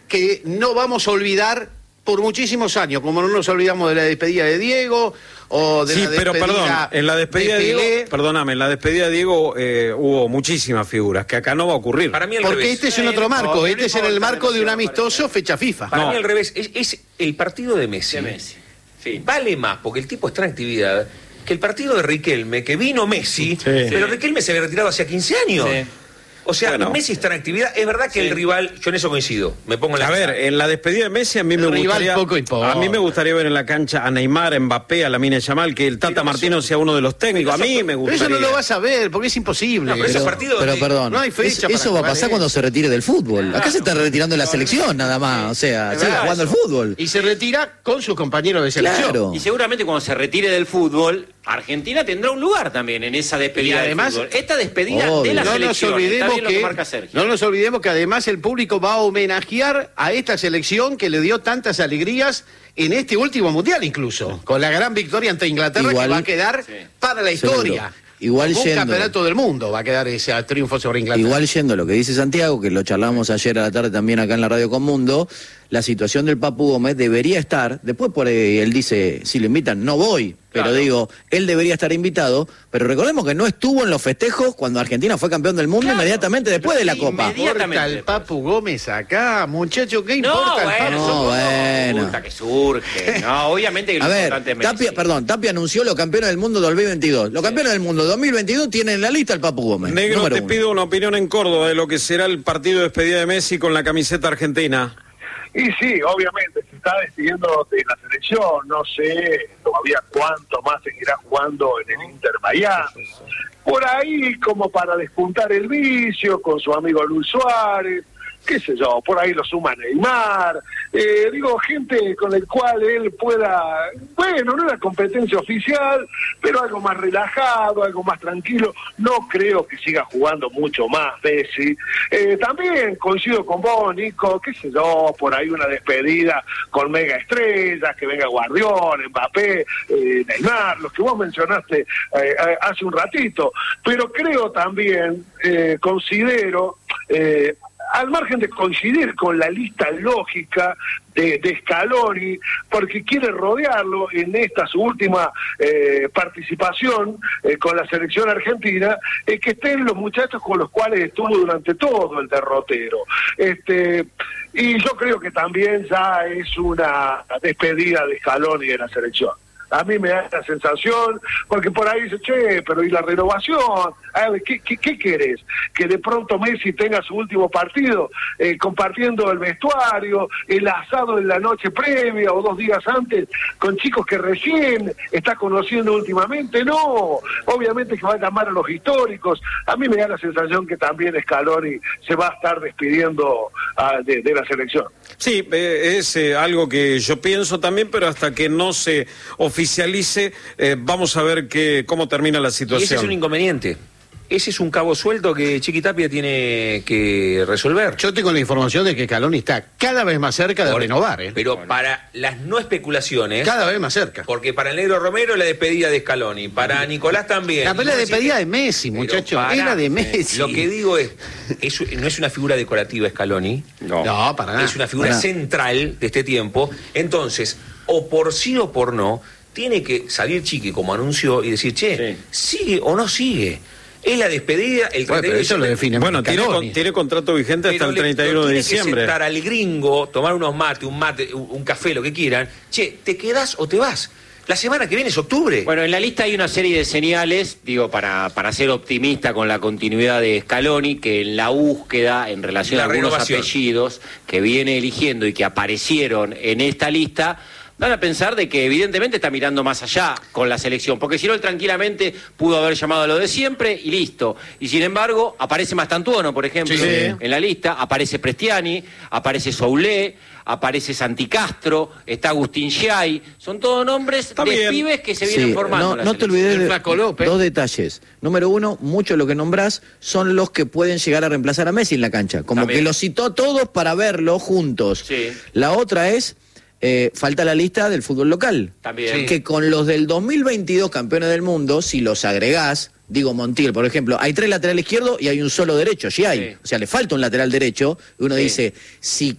que no vamos a olvidar por muchísimos años, como no nos olvidamos de la despedida de Diego o de la despedida. Sí, pero perdón, en la despedida de Diego, perdóname, en la despedida de Diego hubo muchísimas figuras, que acá no va a ocurrir. Para mí al Porque revés. este es en otro marco, este es en el marco de un amistoso fecha FIFA. Para mí al revés, es el partido de Messi. Sí. Vale más, porque el tipo está en actividad, que el partido de Riquelme, que vino Messi, pero Riquelme se había retirado hace 15 años. Sí. O sea, bueno, Messi está en actividad. Es verdad que el rival, yo en eso coincido. Me pongo en la ver, en la despedida de Messi a mí me gustaría ver en la cancha a Neymar, a Mbappé, a Lamine Yamal, que el Tata Martino sea uno de los técnicos. A mí me gustaría. Pero eso no lo vas a ver, porque es imposible. No, pero perdón, no hay fecha eso va a pasar cuando se retire del fútbol. Acá se está retirando la selección nada más. O sea, sigue jugando al fútbol. Y se retira con sus compañeros de selección. Claro. Y seguramente cuando se retire del fútbol, Argentina tendrá un lugar también en esa despedida. Y además, del fútbol. Esta despedida de la selección. No nos olvidemos que además el público va a homenajear a esta selección que le dio tantas alegrías en este último mundial incluso, con la gran victoria ante Inglaterra, que va a quedar para la historia. Igual un campeonato del mundo va a quedar ese triunfo sobre Inglaterra. Igual yendo lo que dice Santiago, que lo charlamos ayer a la tarde también acá en la radio con Mundo, la situación del Papu Gómez debería estar, después por ahí él dice, si lo invitan, no voy, pero digo, él debería estar invitado, pero recordemos que no estuvo en los festejos cuando Argentina fue campeón del mundo inmediatamente después de la Copa. ¿Qué importa el Papu Gómez acá, muchacho? ¿Qué importa el Papu? No, bueno. Que surge. No, obviamente que a ver, Tapia anunció los campeones del mundo 2022. Los campeones del mundo 2022 tienen en la lista el Papu Gómez. Negro, te pido una opinión en Córdoba de lo que será el partido de despedida de Messi con la camiseta argentina. Y sí, obviamente, se está despidiendo de la selección, no sé todavía cuánto más seguirá jugando en el Inter Miami. Por ahí, como para despuntar el vicio con su amigo Luis Suárez, qué sé yo, por ahí lo suma Neymar, digo, gente con el cual él pueda, bueno, no una competencia oficial, pero algo más relajado, algo más tranquilo. No creo que siga jugando mucho más Messi. También coincido con vos, Nico, qué sé yo, por ahí una despedida con mega estrellas, que venga Guardiola, Mbappé, Neymar, los que vos mencionaste hace un ratito, pero creo también, considero, al margen de coincidir con la lista lógica de Scaloni, porque quiere rodearlo en esta su última participación con la selección argentina, que estén los muchachos con los cuales estuvo durante todo el derrotero. Y yo creo que también ya es una despedida de Scaloni de la selección. A mí me da la sensación, porque por ahí dice, che, pero ¿y la renovación? ¿Qué querés? Que de pronto Messi tenga su último partido compartiendo el vestuario, el asado en la noche previa o 2 días antes, con chicos que recién está conociendo últimamente. No, obviamente que va a llamar a los históricos. A mí me da la sensación que también Scaloni se va a estar despidiendo de la selección. Sí, es algo que yo pienso también, pero hasta que no se oficialice, vamos a ver cómo termina la situación. Y ese es un inconveniente. Ese es un cabo suelto que Chiqui Tapia tiene que resolver. Yo tengo la información de que Scaloni está cada vez más cerca de renovar. Pero para las no especulaciones... Cada vez más cerca. Porque para el Negro Romero la despedida de Scaloni, para Nicolás también. La despedida de Messi, muchachos, era de Messi. Lo que digo es, no es una figura decorativa Scaloni. No, para nada. Es una figura central de este tiempo. Entonces, o por sí o por no, tiene que salir Chiqui como anunció y decir, che, ¿sigue o no sigue? Es la despedida, el 31 eso lo define. Bueno, tiene contrato vigente hasta el 31 de diciembre. Tiene que sentar al gringo, tomar unos mates, un café, lo que quieran. Che, ¿te quedás o te vas? La semana que viene es octubre. Bueno, en la lista hay una serie de señales, digo, para ser optimista con la continuidad de Scaloni, que en la búsqueda, en relación a algunos apellidos que viene eligiendo y que aparecieron en esta lista, dan a pensar de que evidentemente está mirando más allá con la selección, porque si no, él tranquilamente pudo haber llamado a lo de siempre y listo. Y sin embargo, aparece Mastantuono, por ejemplo, en la lista, aparece Prestiani, aparece Soulé, aparece Santi Castro, está Agustín Giai, son todos nombres de pibes que se vienen formando. No te olvides de 2 detalles. Número 1, mucho de lo que nombrás son los que pueden llegar a reemplazar a Messi en la cancha, como que los citó todos para verlo juntos. Sí. La otra es... falta la lista del fútbol local. También. Que con los del 2022 campeones del mundo, si los agregás, digo Montiel, por ejemplo, hay 3 laterales izquierdos y hay un solo derecho, o sea, le falta un lateral derecho, y uno dice, si